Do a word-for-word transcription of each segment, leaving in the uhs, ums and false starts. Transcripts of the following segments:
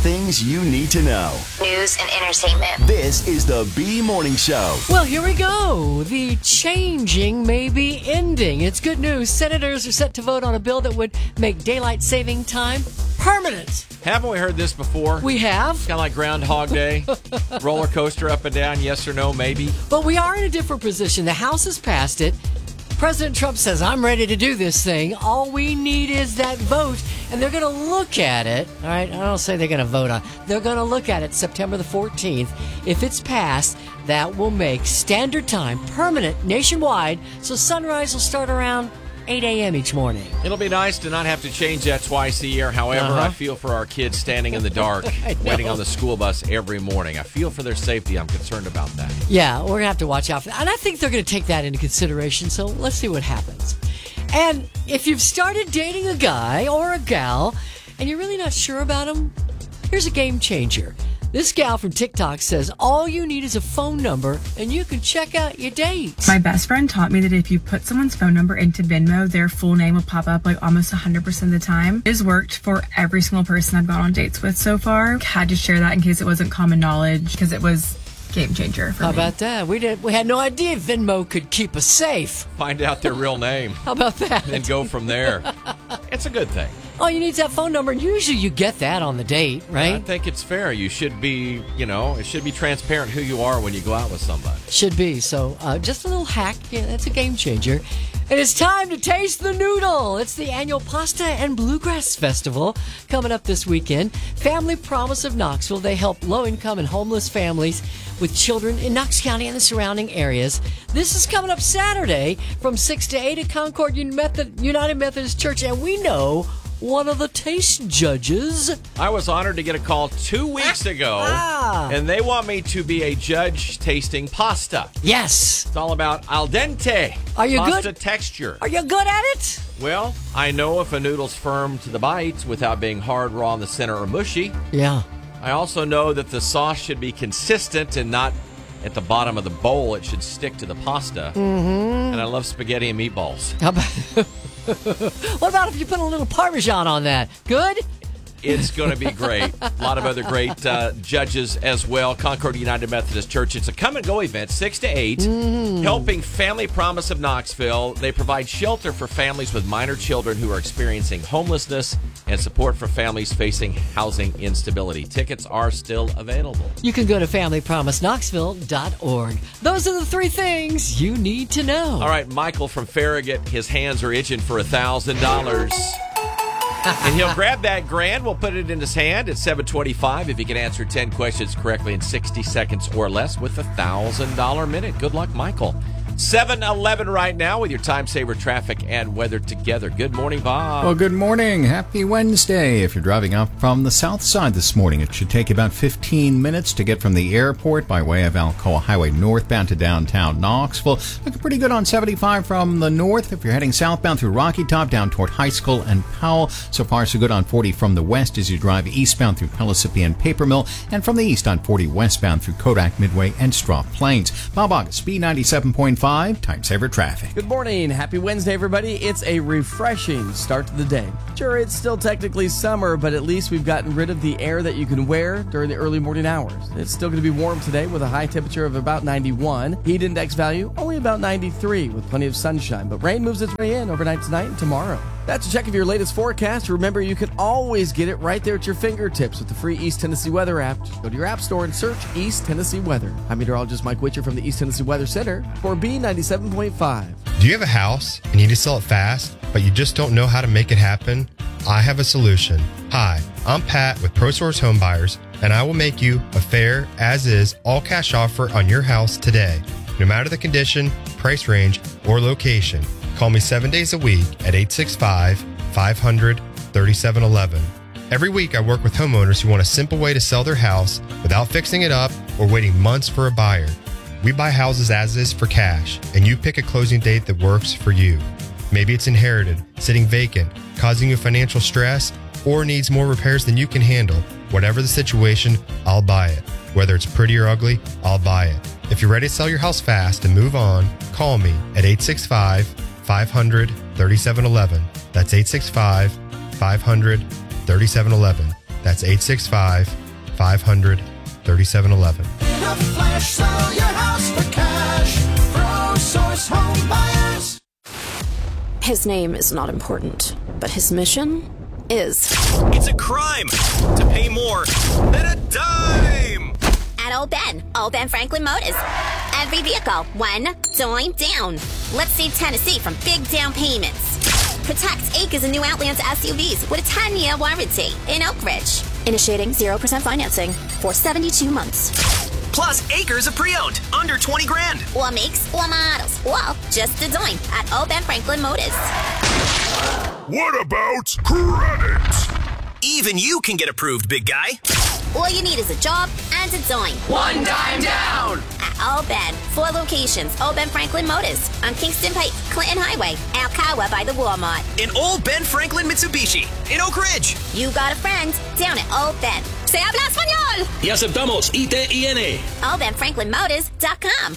things you need to know. News and entertainment. This is the B Morning Show. Well, here we go. The changing may be ending. It's good news. Senators are set to vote on a bill that would make daylight saving time permanent. Haven't we heard this before? We have. Kind of like Groundhog Day. Roller coaster up and down, yes or no, maybe. But we are in a different position. The House has passed it. President Trump says, I'm ready to do this thing. All we need is that vote. And they're going to look at it. All right, I don't say they're going to vote on it. They're going to look at it September the fourteenth. If it's passed, that will make standard time permanent nationwide. So sunrise will start around eight a.m. each morning. It'll be nice to not have to change that twice a year. However, Uh-huh. I feel for our kids standing in the dark, waiting on the school bus every morning. I feel for their safety. I'm concerned about that. Yeah, we're going to have to watch out for that. And I think they're going to take that into consideration. So let's see what happens. And if you've started dating a guy or a gal and you're really not sure about him, here's a game changer. This gal from TikTok says all you need is a phone number and you can check out your dates. My best friend taught me that if you put someone's phone number into Venmo, their full name will pop up like almost one hundred percent of the time. It has worked for every single person I've gone on dates with so far. Had to share that in case it wasn't common knowledge because it was game changer for How me. about that? We did. We had no idea Venmo could keep us safe. Find out their real name. How about that? And go from there. It's a good thing. All you need is that phone number, and usually you get that on the date, right? I think it's fair. You should be, you know, it should be transparent who you are when you go out with somebody. Should be. So uh, just a little hack. Yeah, that's a game changer. And it's time to taste the noodle. It's the annual Pasta and Bluegrass Festival coming up this weekend. Family Promise of Knoxville. They help low-income and homeless families with children in Knox County and the surrounding areas. This is coming up Saturday from six to eight at Concord United Methodist Church. And we know one of the taste judges. I was honored to get a call two weeks ago, Ah. and they want me to be a judge tasting pasta. Yes. It's all about al dente. Are you pasta good? texture. Are you good at it? Well, I know if a noodle's firm to the bite without being hard, raw in the center, or mushy. Yeah. I also know that the sauce should be consistent and not at the bottom of the bowl. It should stick to the pasta. Mm-hmm. And I love spaghetti and meatballs. How about... What about if you put a little Parmesan on that? Good? It's going to be great. A lot of other great uh, judges as well. Concord United Methodist Church. It's a come-and-go event, six to eight, mm. helping Family Promise of Knoxville. They provide shelter for families with minor children who are experiencing homelessness and support for families facing housing instability. Tickets are still available. You can go to family promise knoxville dot org. Those are the three things you need to know. All right, Michael from Farragut, his hands are itching for one thousand dollars. And he'll grab that grand. We'll put it in his hand at seven twenty-five if he can answer ten questions correctly in sixty seconds or less with a one thousand dollars minute. Good luck, Michael. seven eleven right now with your time saver traffic and weather together. Good morning, Bob. Well, good morning. Happy Wednesday. If you're driving up from the south side this morning, it should take about fifteen minutes to get from the airport by way of Alcoa Highway northbound to downtown Knoxville. Looking pretty good on seventy-five from the north. If you're heading southbound through Rocky Top down toward High School and Powell. So far, so good on forty from the west as you drive eastbound through Pellissippi and Paper Mill, and from the east on forty westbound through Kodak, Midway, and Straw Plains. Bob August, B ninety-seven point five. Time saver traffic. Good morning. Happy Wednesday, everybody. It's a refreshing start to the day. Sure, it's still technically summer, but at least we've gotten rid of the air that you can wear during the early morning hours. It's still going to be warm today with a high temperature of about ninety-one. Heat index value only about ninety-three with plenty of sunshine, but rain moves its way in overnight tonight and tomorrow. That's a check of your latest forecast. Remember, you can always get it right there at your fingertips with the free East Tennessee Weather app. Just go to your app store and search East Tennessee Weather. I'm meteorologist Mike Witcher from the East Tennessee Weather Center for B ninety-seven point five. Do you have a house and you need to sell it fast, but you just don't know how to make it happen? I have a solution. Hi, I'm Pat with ProSource Home Buyers, and I will make you a fair, as-is, all-cash offer on your house today, no matter the condition, price range, or location. Call me seven days a week at eight six five, five hundred, thirty-seven eleven. Every week I work with homeowners who want a simple way to sell their house without fixing it up or waiting months for a buyer. We buy houses as is for cash, and you pick a closing date that works for you. Maybe it's inherited, sitting vacant, causing you financial stress, or needs more repairs than you can handle. Whatever the situation, I'll buy it. Whether it's pretty or ugly, I'll buy it. If you're ready to sell your house fast and move on, call me at eight six five, five hundred, thirty-seven eleven. That's eight six five, five hundred, thirty-seven eleven. That's eight six five, five hundred, thirty-seven eleven. In a flash, sell your house for cash. ProSource Home Buyers. His name is not important, but his mission is. It's a crime to pay more than a dime. At Old Ben, Old Ben Franklin Motors. Every vehicle, one dime down. Let's save Tennessee from big down payments. Protect acres of new Outlands S U Vs with a ten-year warranty in Oak Ridge. Initiating zero percent financing for seventy-two months. Plus acres of pre-owned, under twenty grand. Or makes or models. Well, just a dime at Old Ben Franklin Motors. What about credit? Even you can get approved, big guy. All you need is a job and a dime. One dime down. At Old Ben, four locations. Old Ben Franklin Motors on Kingston Pike, Clinton Highway, Alcoa by the Walmart. In Old Ben Franklin Mitsubishi in Oak Ridge. You got a friend down at Old Ben. Se habla español. Y aceptamos I T I N. Old Ben Franklin Motors dot com.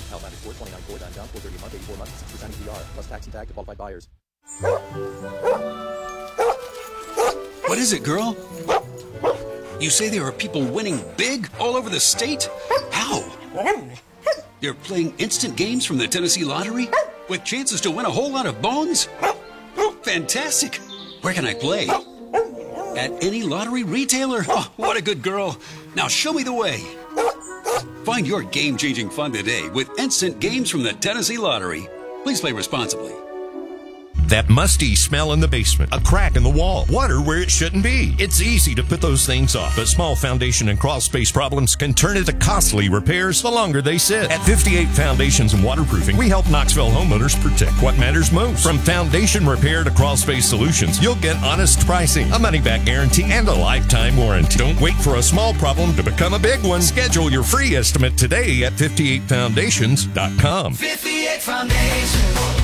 What is it, girl? You say there are people winning big all over the state? How? They're playing instant games from the Tennessee Lottery with chances to win a whole lot of bones? Fantastic. Where can I play? At any lottery retailer? Oh, what a good girl. Now show me the way. Find your game-changing fun today with instant games from the Tennessee Lottery. Please play responsibly. That musty smell in the basement, a crack in the wall, water where it shouldn't be. It's easy to put those things off, but small foundation and crawl space problems can turn into costly repairs the longer they sit. At fifty-eight Foundations and Waterproofing, we help Knoxville homeowners protect what matters most. From foundation repair to crawl space solutions, you'll get honest pricing, a money-back guarantee, and a lifetime warranty. Don't wait for a small problem to become a big one. Schedule your free estimate today at fifty-eight foundations dot com. fifty-eight Foundations.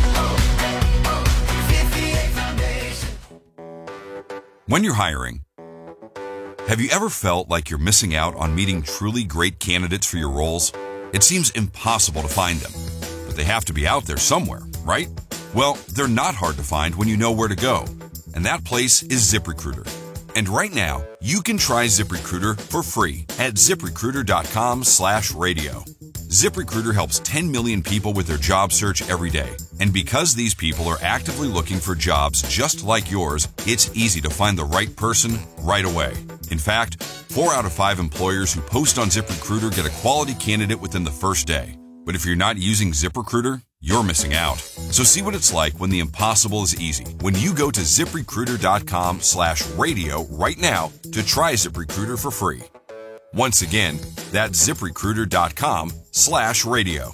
When you're hiring, have you ever felt like you're missing out on meeting truly great candidates for your roles? It seems impossible to find them, but they have to be out there somewhere, right? Well, they're not hard to find when you know where to go, and that place is ZipRecruiter. And right now, you can try ZipRecruiter for free at ZipRecruiter.com slash radio. ZipRecruiter helps ten million people with their job search every day. And because these people are actively looking for jobs just like yours, it's easy to find the right person right away. In fact, four out of five employers who post on ZipRecruiter get a quality candidate within the first day. But if you're not using ZipRecruiter, you're missing out. So see what it's like when the impossible is easy. When you go to ZipRecruiter.com slash radio right now to try ZipRecruiter for free. Once again, that's ZipRecruiter.com slash radio.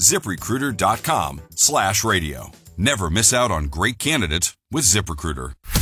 ZipRecruiter.com slash radio. Never miss out on great candidates with ZipRecruiter.